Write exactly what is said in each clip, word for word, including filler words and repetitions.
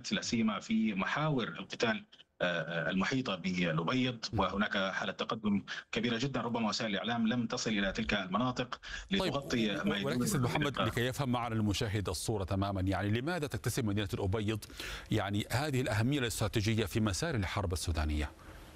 التدخلات لا سيما في محاور القتال المحيطة بالأبيض، وهناك حالة تقدم كبيرة جدا. ربما وسائل الإعلام لم تصل إلى تلك المناطق لتغطي طيب، ما يدور. ولكن سيد محمد، لكي يفهم معنا المشاهد الصورة تماما، يعني لماذا تكتسب مدينة الأبيض يعني هذه الأهمية الاستراتيجية في مسار الحرب السودانية؟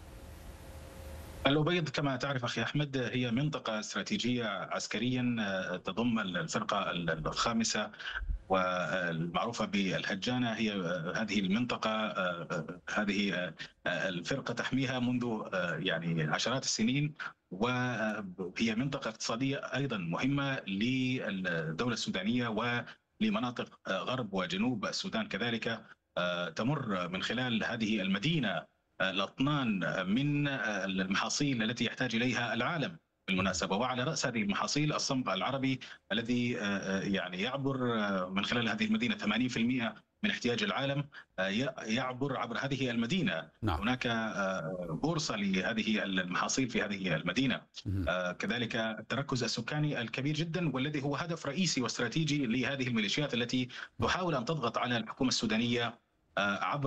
الأبيض كما تعرف أخي أحمد هي منطقة استراتيجية عسكريا تضم الفرقة الخامسة والمعروفة بالهجانة. هي هذه المنطقة، هذه الفرقة تحميها منذ يعني عشرات السنين، وهي منطقة اقتصادية أيضا مهمة للدولة السودانية ولمناطق غرب وجنوب السودان كذلك. تمر من خلال هذه المدينة الأطنان من المحاصيل التي يحتاج إليها العالم بالمناسبة، وعلى رأس هذه المحاصيل الصنف العربي الذي يعني يعبر من خلال هذه المدينة ثمانين بالمئة من احتياج العالم يعبر عبر هذه المدينة. نعم. هناك بورصة لهذه المحاصيل في هذه المدينة. كذلك التركز السكاني الكبير جدا، والذي هو هدف رئيسي واستراتيجي لهذه الميليشيات التي تحاول أن تضغط على الحكومة السودانية عبر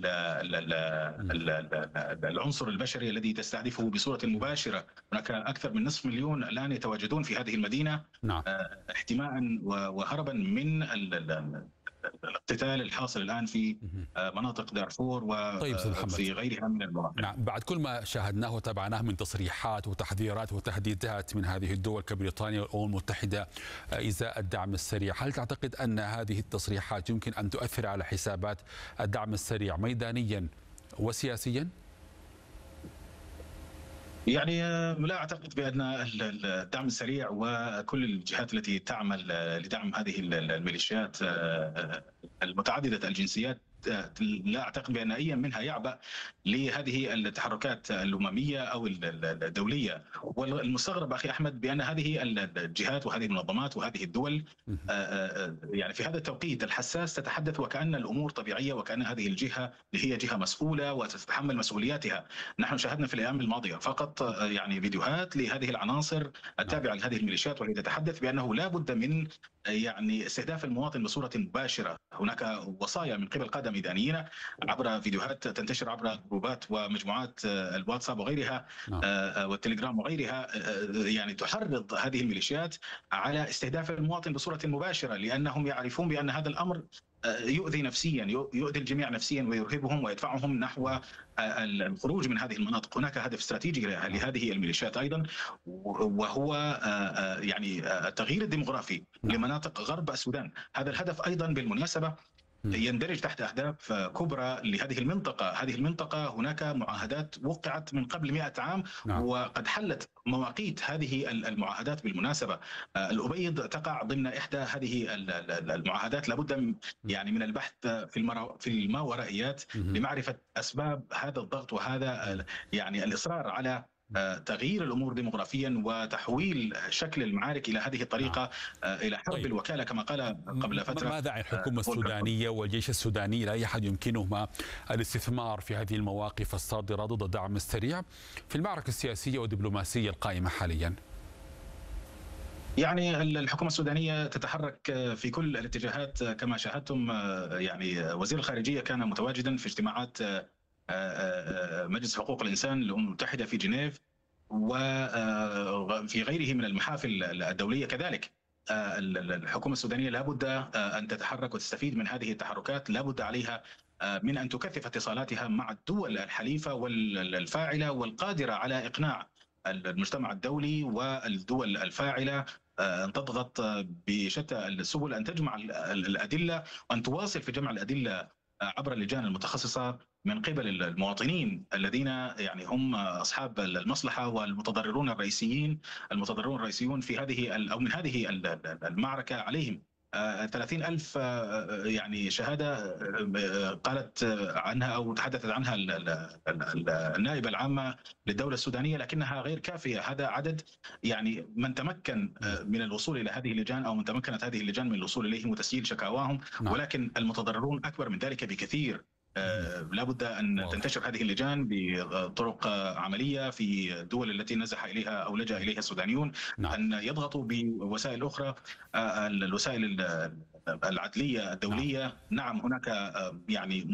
العنصر البشري الذي تستهدفه بصورة مباشرة. هناك أكثر من نصف مليون الآن يتواجدون في هذه المدينة. نعم. احتماء وهربا من الاقتتال الحاصل الآن في مناطق دارفور وفي غيرها من المناطق. نعم. بعد كل ما شاهدناه وتابعناه من تصريحات وتحذيرات وتهديدات من هذه الدول كبريطانيا والأمم المتحدة إزاء الدعم السريع، هل تعتقد أن هذه التصريحات يمكن أن تؤثر على حسابات الدعم السريع ميدانيا وسياسيا؟ يعني لا أعتقد بأن الدعم السريع وكل الجهات التي تعمل لدعم هذه الميليشيات المتعددة الجنسيات لا أعتقد بأن أي منها يعبأ لهذه التحركات الأممية أو الدولية. والمستغرب أخي أحمد بأن هذه الجهات وهذه المنظمات وهذه الدول يعني في هذا التوقيت الحساس تتحدث وكأن الأمور طبيعية، وكأن هذه الجهة هي جهة مسؤولة وتتحمل مسؤولياتها. نحن شاهدنا في الأيام الماضية فقط يعني فيديوهات لهذه العناصر التابعة لهذه الميليشيات، وهي تتحدث بأنه لا بد من يعني استهداف المواطن بصورة مباشرة. هناك وصايا من قبل قادة ميدانيين عبر فيديوهات تنتشر عبر جروبات ومجموعات الواتساب وغيرها والتليجرام وغيرها، يعني تحرض هذه الميليشيات على استهداف المواطن بصورة مباشرة، لأنهم يعرفون بأن هذا الأمر يؤذي نفسيا، يؤذي الجميع نفسيا ويرهبهم ويدفعهم نحو الخروج من هذه المناطق. هناك هدف استراتيجي لهذه الميليشيات أيضا، وهو يعني التغيير الديمغرافي لمناطق غرب السودان. هذا الهدف أيضا بالمناسبة يندرج تحت أهداف كبرى لهذه المنطقة. هذه المنطقة هناك معاهدات وقعت من قبل مئة عام. نعم. وقد حلت مواقيت هذه المعاهدات بالمناسبة. الأبيض تقع ضمن إحدى هذه المعاهدات. لابد يعني من البحث في في الماورائيات لمعرفة أسباب هذا الضغط وهذا يعني الإصرار على تغيير الأمور ديمغرافيا وتحويل شكل المعارك إلى هذه الطريقة. نعم. إلى حرب طيب. الوكالة كما قال قبل فترة. ماذا عن الحكومة السودانية والجيش السوداني؟ لا أحد يمكنهما الاستثمار في هذه المواقف الصادرة ضد الدعم السريع في المعركة السياسية والدبلوماسية القائمة حاليا؟ يعني الحكومة السودانية تتحرك في كل الاتجاهات كما شاهدتم. يعني وزير الخارجية كان متواجدا في اجتماعات مجلس حقوق الإنسان للأمم المتحدة في جنيف، وفي غيره من المحافل الدولية كذلك. الحكومة السودانية لابد أن تتحرك وتستفيد من هذه التحركات. لابد عليها من أن تكثف اتصالاتها مع الدول الحليفة والفاعلة والقادرة على إقناع المجتمع الدولي والدول الفاعلة أن تضغط بشتى السبل أن تجمع الأدلة وأن تواصل في جمع الأدلة عبر اللجان المتخصصة من قبل المواطنين الذين يعني هم أصحاب المصلحة والمتضررون الرئيسيين المتضررون الرئيسيون في هذه أو من هذه المعركة عليهم. ثلاثين ألف يعني شهادة قالت عنها أو تحدثت عنها النائبة العامة للدولة السودانية، لكنها غير كافية. هذا عدد يعني من تمكن من الوصول إلى هذه اللجان أو من تمكنت هذه اللجان من الوصول إليهم وتسجيل شكاواهم، ولكن المتضررون أكبر من ذلك بكثير. لا بد أن تنتشر هذه اللجان بطرق عملية في الدول التي نزح إليها أو لجأ إليها السودانيون. نعم. أن يضغطوا بوسائل أخرى، الوسائل العدلية الدولية. نعم, نعم هناك يعني